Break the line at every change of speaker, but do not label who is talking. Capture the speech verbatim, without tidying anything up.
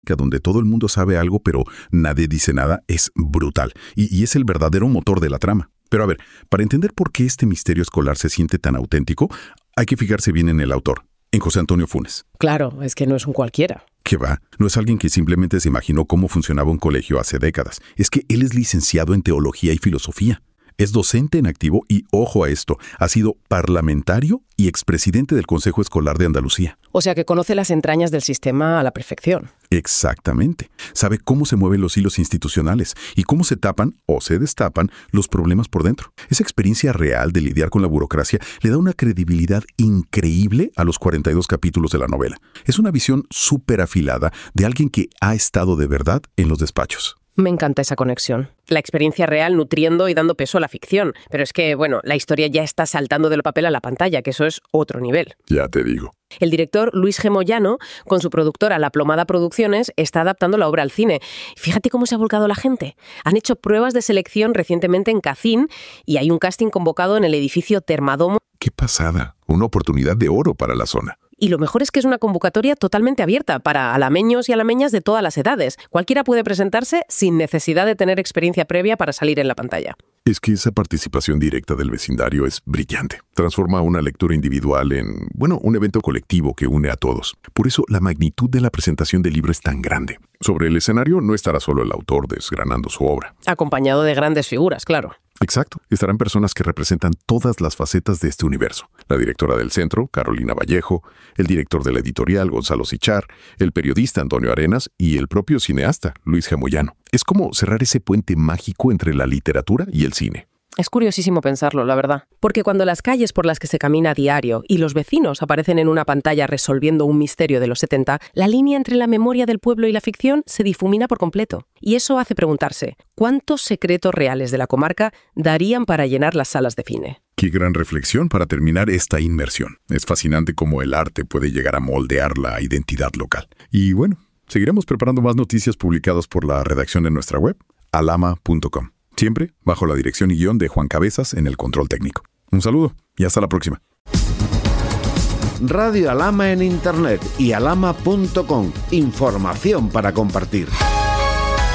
donde todo el mundo sabe algo pero nadie dice nada, es brutal y, y es el verdadero motor de la trama. Pero a ver, para entender por qué este misterio escolar se siente tan auténtico, hay que fijarse bien en el autor, en José Antonio Funes.
Claro, es que no es un cualquiera.
¿Qué va? No es alguien que simplemente se imaginó cómo funcionaba un colegio hace décadas. Es que él es licenciado en teología y filosofía. Es docente en activo y, ojo a esto, ha sido parlamentario y expresidente del Consejo Escolar de Andalucía.
O sea que conoce las entrañas del sistema a la perfección.
Exactamente. Sabe cómo se mueven los hilos institucionales y cómo se tapan o se destapan los problemas por dentro. Esa experiencia real de lidiar con la burocracia le da una credibilidad increíble a los cuarenta y dos capítulos de la novela. Es una visión súper afilada de alguien que ha estado de verdad en los despachos.
Me encanta esa conexión. La experiencia real nutriendo y dando peso a la ficción. Pero es que, bueno, la historia ya está saltando del papel a la pantalla, que eso es otro nivel.
Ya te digo.
El director Luis G. Moyano, con su productora La Plomada Producciones, está adaptando la obra al cine. Fíjate cómo se ha volcado la gente. Han hecho pruebas de selección recientemente en Cacín y hay un casting convocado en el edificio Termadomo.
¡Qué pasada! Una oportunidad de oro para la zona.
Y lo mejor es que es una convocatoria totalmente abierta para alameños y alameñas de todas las edades. Cualquiera puede presentarse sin necesidad de tener experiencia previa para salir en la pantalla.
Es que esa participación directa del vecindario es brillante. Transforma una lectura individual en, bueno, un evento colectivo que une a todos. Por eso la magnitud de la presentación del libro es tan grande. Sobre el escenario no estará solo el autor desgranando su obra.
Acompañado de grandes figuras, claro.
Exacto. Estarán personas que representan todas las facetas de este universo. La directora del centro, Carolina Vallejo, el director de la editorial, Gonzalo Sichar, el periodista Antonio Arenas y el propio cineasta, Luis G. Moyano. Es como cerrar ese puente mágico entre la literatura y el cine.
Es curiosísimo pensarlo, la verdad. Porque cuando las calles por las que se camina a diario y los vecinos aparecen en una pantalla resolviendo un misterio de los setenta, la línea entre la memoria del pueblo y la ficción se difumina por completo. Y eso hace preguntarse, ¿cuántos secretos reales de la comarca darían para llenar las salas de cine?
Qué gran reflexión para terminar esta inmersión. Es fascinante cómo el arte puede llegar a moldear la identidad local. Y bueno, seguiremos preparando más noticias publicadas por la redacción de nuestra web, alama punto com. Siempre bajo la dirección y guión de Juan Cabezas en el control técnico. Un saludo y hasta la próxima.
Radio Alama en Internet y alama punto com. Información para compartir.